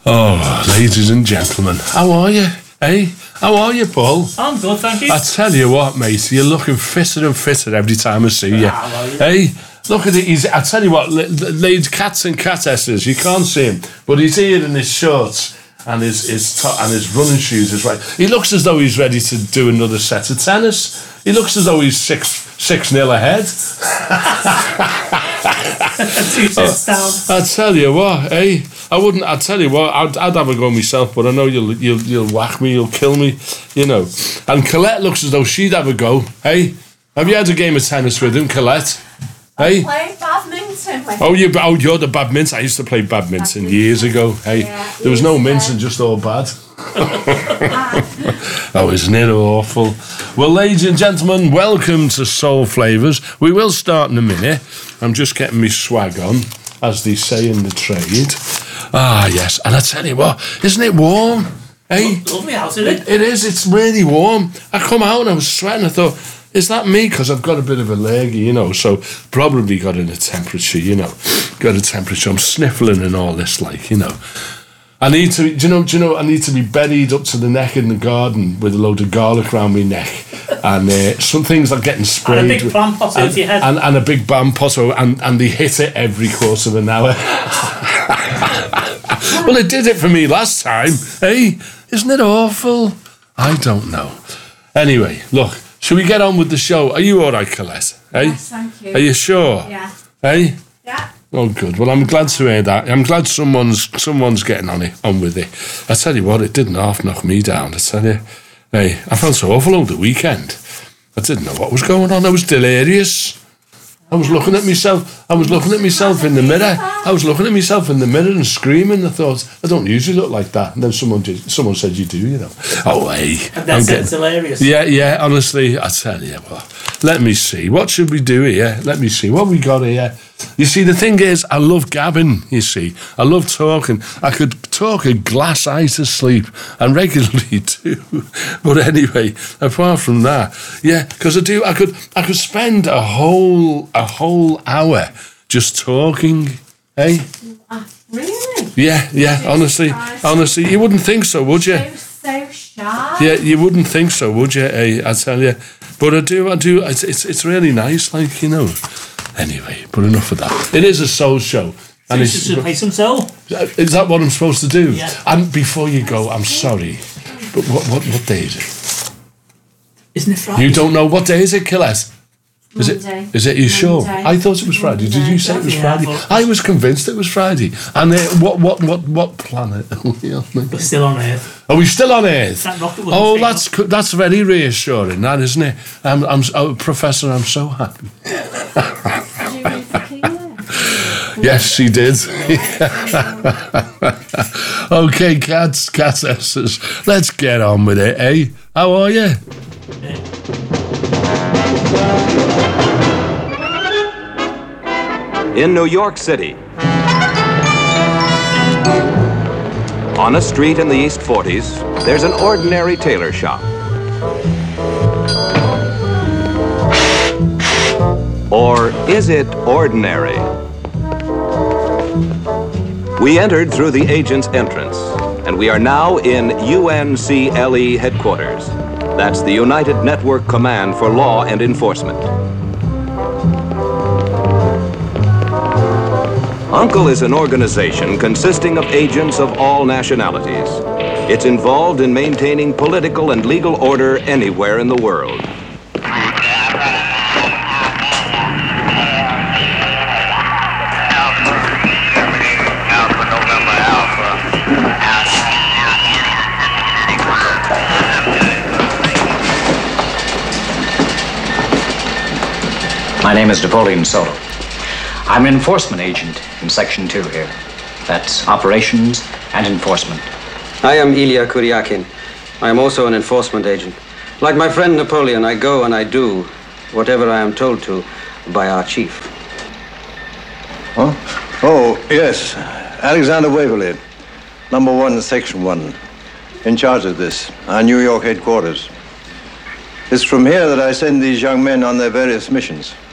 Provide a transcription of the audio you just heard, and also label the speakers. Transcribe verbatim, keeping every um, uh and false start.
Speaker 1: Oh, ladies and gentlemen, how are you? Hey, how are you, Paul?
Speaker 2: I'm good, thank you.
Speaker 1: I tell you what, mate, you're looking fitter and fitter every time I see you.
Speaker 2: Ah, well, yeah.
Speaker 1: Hey, look at it. He's, I tell you what, ladies, cats and catesses, you can't see him, but he's here in his shorts and his his top and his running shoes is right. He looks as though he's ready to do another set of tennis. He looks as though he's six six nil ahead.
Speaker 2: Two sets down.
Speaker 1: I tell you what, hey, I wouldn't. I tell you what, I'd, I'd have a go myself, but I know you'll you'll you'll whack me, you'll kill me, you know. And Colette looks as though she'd have a go. Hey, have you had a game of tennis with him, Colette? Hey,
Speaker 3: I play badminton with
Speaker 1: oh you oh you're the badminton. I used to play badminton, badminton. years ago. Hey, yeah, there was no mince and just all bad. Oh, isn't it awful? Well, ladies and gentlemen, welcome to Soul Flavours. We will start in a minute. I'm just getting me swag on, as they say in the trade. Ah, yes. And I tell you what, isn't it warm? Hey,
Speaker 2: lovely out, isn't it?
Speaker 1: It is. It's really warm. I come out and I was sweating. I thought, is that me? Because I've got a bit of a leggy, you know, so probably got in a temperature, you know. Got a temperature. I'm sniffling and all this, like, you know. I need to, do you know, do you know, I need to be buried up to the neck in the garden with a load of garlic around my neck. And uh, some things are getting sprayed.
Speaker 2: And a big bam pot
Speaker 1: and,
Speaker 2: into your head.
Speaker 1: And, and a big bam pot, and, and they hit it every quarter of an hour. Well, it did it for me last time. Hey, isn't it awful? I don't know. Anyway, look, shall we get on with the show? Are you all right, Colette? Hey?
Speaker 3: Yes, thank you.
Speaker 1: Are you sure?
Speaker 3: Yeah.
Speaker 1: Hey?
Speaker 3: Yeah.
Speaker 1: Oh, good. Well, I'm glad to hear that. I'm glad someone's someone's getting on it, on with it. I tell you what, it didn't half knock me down. I tell you, hey, I felt so awful over the weekend. I didn't know what was going on. I was delirious. I was looking at myself. I was looking at myself in the mirror. I was looking at myself in the mirror and screaming. I thought, I don't usually look like that. And then someone did, someone said you do, you know. Oh, hey.
Speaker 2: And that's getting, hilarious.
Speaker 1: Yeah, yeah, honestly, I tell you what. Let me see. What should we do here? Let me see. What we got here? You see, the thing is, I love gabbing, you see. I love talking. I could talk a glass eye to sleep, and regularly do. But anyway, apart from that, yeah, because I do, I could I could spend a whole a whole hour just talking, eh?
Speaker 3: Uh, really?
Speaker 1: Yeah, yeah, honestly, honestly, you wouldn't think so, would you?
Speaker 3: So sharp.
Speaker 1: Yeah, you wouldn't think so, would you? Eh? I tell you. But I do, I do, it's, it's, it's really nice, like, you know. Anyway, but enough of that. It is a soul show.
Speaker 2: So and it's to play some soul.
Speaker 1: Is that what I'm supposed to do?
Speaker 2: Yeah.
Speaker 1: And before you go, I'm sorry, but what what, what day is it?
Speaker 2: Isn't it Friday?
Speaker 1: You don't know what day is it, Colette? Is
Speaker 3: Monday.
Speaker 1: it? Is it? Are you
Speaker 3: Monday.
Speaker 1: sure? I thought it was Friday.
Speaker 3: Monday.
Speaker 1: Did you say it was
Speaker 2: Yeah,
Speaker 1: Friday? I was convinced it was Friday. And uh, what what what what planet are we on?
Speaker 2: We're still on Earth.
Speaker 1: Are we still on Earth?
Speaker 2: That rocket wasn't
Speaker 1: Oh,
Speaker 2: taken
Speaker 1: that's co- that's very reassuring, that isn't it? I'm, I'm oh, Professor. I'm so happy. Yes, she did. Okay, cats, catesses, let's get on with it, eh? How are you?
Speaker 4: In New York City, on a street in the East forties, there's an ordinary tailor shop. Or is it ordinary? We entered through the agent's entrance, and we are now in U N C L E headquarters. That's the United Network Command for Law and Enforcement. UNCLE is an organization consisting of agents of all nationalities. It's involved in maintaining political and legal order anywhere in the world.
Speaker 5: My name is Napoleon Solo. I'm an enforcement agent in Section two here. That's operations and enforcement.
Speaker 6: I am Ilya Kuryakin. I am also an enforcement agent. Like my friend Napoleon, I go and I do whatever I am told to by our chief.
Speaker 7: Huh? Oh, yes. Alexander Waverly, number one, section one, in charge of this, our New York headquarters. It's from here that I send these young men on their various missions.